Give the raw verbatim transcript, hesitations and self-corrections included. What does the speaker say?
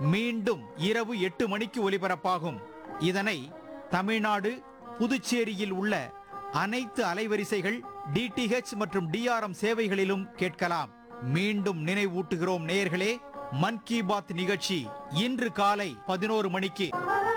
மீண்டும் இரவு எட்டு மணிக்கு ஒலிபரப்பாகும். இதனை தமிழ்நாடு, புதுச்சேரியில் உள்ள அனைத்து அலைவரிசைகள், டிடிஹெச் மற்றும் டிஆர்எம் சேவைகளிலும் கேட்கலாம். மீண்டும் நினைவூட்டுகிறோம் நேயர்களே, மன் கி பாத் நிகழ்ச்சி இன்று காலை பதினோரு மணிக்கு.